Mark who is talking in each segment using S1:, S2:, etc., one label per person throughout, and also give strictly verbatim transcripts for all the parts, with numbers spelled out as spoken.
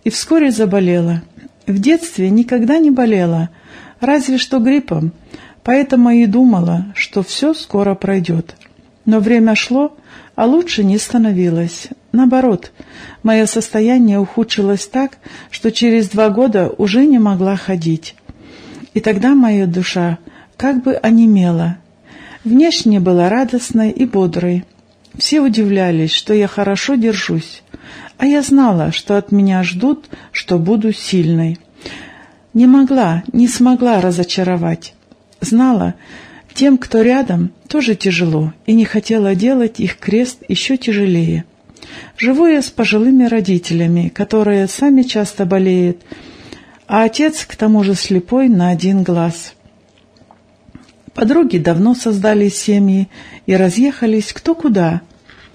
S1: и вскоре заболела. В детстве никогда не болела, разве что гриппом, поэтому и думала, что все скоро пройдет. Но время шло, а лучше не становилось. Наоборот, мое состояние ухудшилось так, что через два года уже не могла ходить. И тогда моя душа как бы онемела. Внешне была радостной и бодрой. Все удивлялись, что я хорошо держусь, а я знала, что от меня ждут, что буду сильной. Не могла, не смогла разочаровать. Знала, тем, кто рядом, тоже тяжело, и не хотела делать их крест еще тяжелее. Живу я с пожилыми родителями, которые сами часто болеют, а отец, к тому же, слепой на один глаз. Подруги давно создали семьи и разъехались кто куда,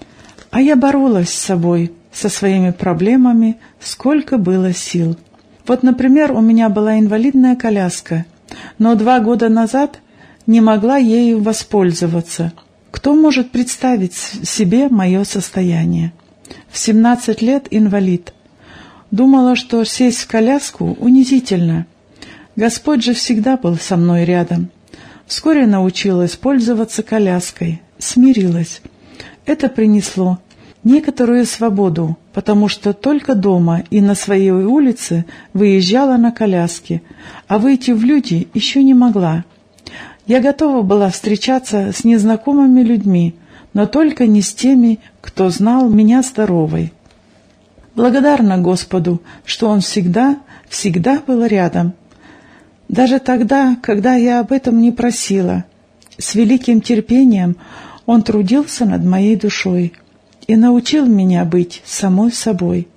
S1: а я боролась с собой, со своими проблемами, сколько было сил. Вот, например, у меня была инвалидная коляска, но два года назад не могла ею воспользоваться. Кто может представить себе мое состояние? В семнадцать лет инвалид. Думала, что сесть в коляску унизительно. Господь же всегда был со мной рядом. Вскоре научилась пользоваться коляской, смирилась. Это принесло некоторую свободу, потому что только дома и на своей улице выезжала на коляске, а выйти в люди еще не могла. Я готова была встречаться с незнакомыми людьми, но только не с теми, кто знал меня здоровой. Благодарна Господу, что Он всегда, всегда был рядом. Даже тогда, когда я об этом не просила, с великим терпением Он трудился над моей душой и научил меня быть самой собой.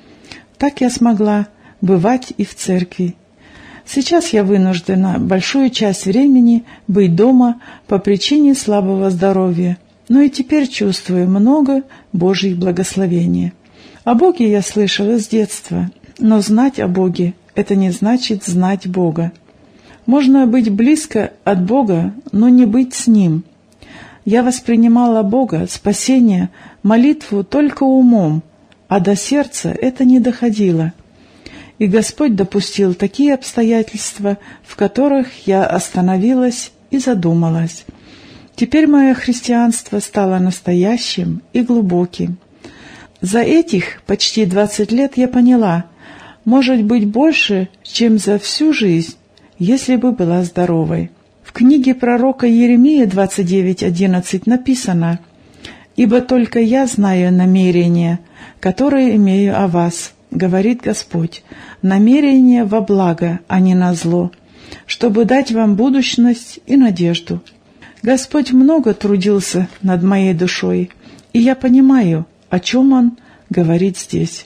S1: Так я смогла бывать и в церкви. Сейчас я вынуждена большую часть времени быть дома по причине слабого здоровья, но и теперь чувствую много Божьих благословений. О Боге я слышала с детства, но знать о Боге — это не значит знать Бога. Можно быть близко от Бога, но не быть с Ним. Я воспринимала Бога, спасение, молитву только умом, а до сердца это не доходило. И Господь допустил такие обстоятельства, в которых я остановилась и задумалась. Теперь мое христианство стало настоящим и глубоким. За этих почти двадцать лет я поняла, может быть больше, чем за всю жизнь, если бы была здоровой. В книге пророка Иеремии двадцать девять одиннадцать написано: «Ибо только я знаю намерения, которые имею о вас, говорит Господь, намерения во благо, а не на зло, чтобы дать вам будущность и надежду». Господь много трудился над моей душой, и я понимаю, о чем Он говорит здесь.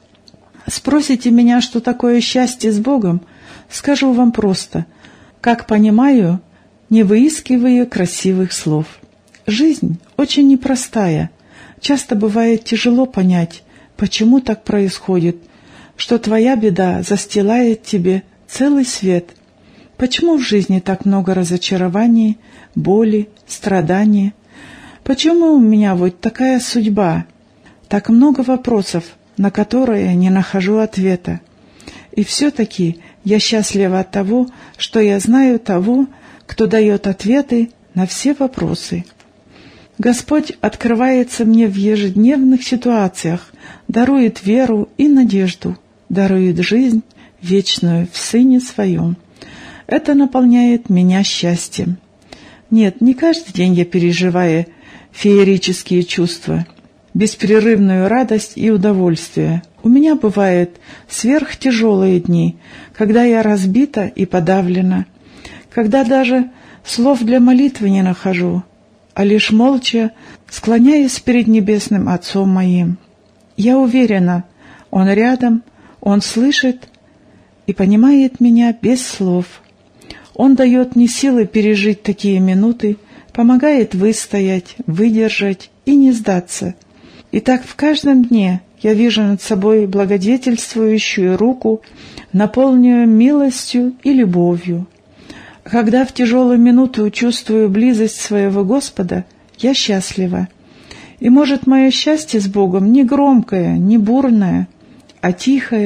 S1: Спросите меня, что такое счастье с Богом, скажу вам просто, как понимаю, не выискивая красивых слов. Жизнь очень непростая. Часто бывает тяжело понять, почему так происходит, что твоя беда застилает тебе целый свет. Почему в жизни так много разочарований, боли, страданий? Почему у меня вот такая судьба? Так много вопросов, на которые не нахожу ответа. И все-таки я счастлива от того, что я знаю того, кто дает ответы на все вопросы. Господь открывается мне в ежедневных ситуациях, дарует веру и надежду, дарует жизнь вечную в Сыне Своем. Это наполняет меня счастьем. Нет, не каждый день я переживаю феерические чувства, беспрерывную радость и удовольствие. У меня бывают сверхтяжелые дни, когда я разбита и подавлена, когда даже слов для молитвы не нахожу, а лишь молча склоняюсь перед Небесным Отцом моим. Я уверена, Он рядом, Он слышит и понимает меня без слов. Он дает мне силы пережить такие минуты, помогает выстоять, выдержать и не сдаться. И так в каждом дне я вижу над собой благодетельствующую руку, наполненную милостью и любовью. Когда в тяжелую минуту чувствую близость своего Господа, я счастлива. И, может, мое счастье с Богом не громкое, не бурное, а тихое,